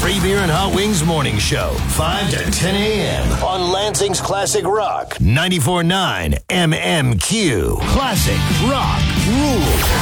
Free Beer and Hot Wings Morning Show, 5 to 10 a.m. on Lansing's Classic Rock, 94.9 MMQ. Classic Rock rules.